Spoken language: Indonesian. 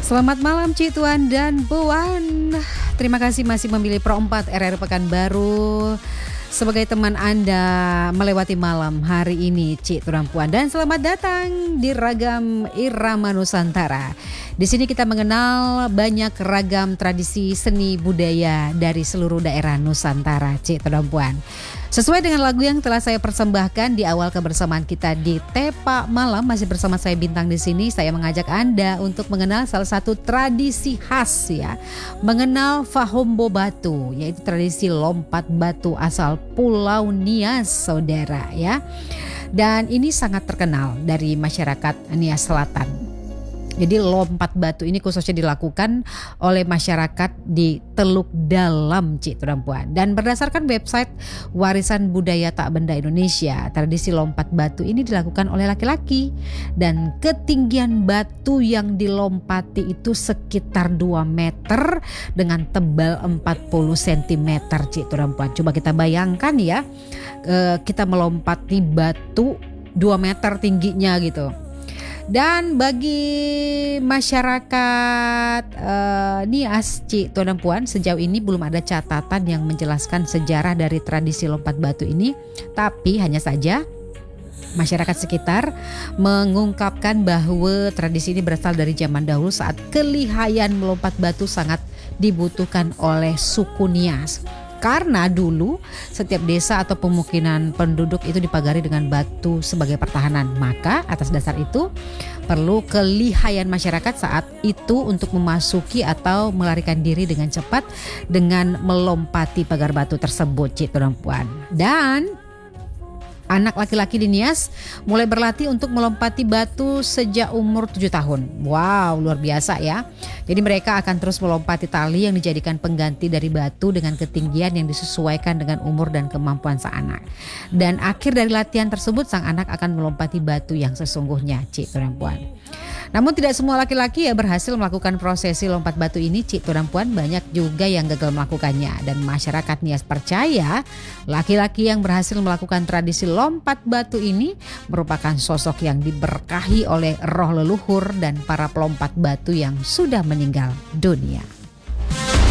Selamat malam Cik Tuan dan Puan. Terima kasih masih memilih Pro 4 RR Pekanbaru sebagai teman Anda melewati malam hari ini Cik Tuan Puan. Dan selamat datang di Ragam Irama Nusantara. Di sini kita mengenal banyak ragam tradisi seni budaya dari seluruh daerah Nusantara Cik Tuan Puan. Sesuai dengan lagu yang telah saya persembahkan di awal kebersamaan kita di Tepa Malam, masih bersama saya Bintang di sini. Saya mengajak Anda untuk mengenal salah satu tradisi khas ya, mengenal Fahombo Batu, yaitu tradisi lompat batu asal Pulau Nias, saudara ya. Dan ini sangat terkenal dari masyarakat Nias Selatan. Jadi lompat batu ini khususnya dilakukan oleh masyarakat di Teluk Dalam Cik Tuan Puan. Dan berdasarkan website Warisan Budaya Tak Benda Indonesia, tradisi lompat batu ini dilakukan oleh laki-laki. Dan ketinggian batu yang dilompati itu sekitar 2 meter dengan tebal 40 cm Cik Tuan Puan. Coba kita bayangkan ya, kita melompati batu 2 meter tingginya gitu. Dan bagi masyarakat Nias Cik Tuan dan Puan, sejauh ini belum ada catatan yang menjelaskan sejarah dari tradisi lompat batu ini. Tapi hanya saja masyarakat sekitar mengungkapkan bahwa tradisi ini berasal dari zaman dahulu saat kelihayan melompat batu sangat dibutuhkan oleh suku Nias. Karena dulu setiap desa atau pemukiman penduduk itu dipagari dengan batu sebagai pertahanan. Maka atas dasar itu perlu kelihayan masyarakat saat itu untuk memasuki atau melarikan diri dengan cepat dengan melompati pagar batu tersebut Cik Tuan Puan. Dan anak laki-laki di Nias mulai berlatih untuk melompati batu sejak umur 7 tahun. Wow, luar biasa ya. Jadi mereka akan terus melompati tali yang dijadikan pengganti dari batu dengan ketinggian yang disesuaikan dengan umur dan kemampuan sang anak. Dan akhir dari latihan tersebut sang anak akan melompati batu yang sesungguhnya Cik Tuan Puan. Namun tidak semua laki-laki ya berhasil melakukan prosesi lompat batu ini Cik Tuan Puan, banyak juga yang gagal melakukannya. Dan masyarakat Nias percaya laki-laki yang berhasil melakukan tradisi lompat batu ini merupakan sosok yang diberkahi oleh roh leluhur dan para pelompat batu yang sudah meninggal dunia.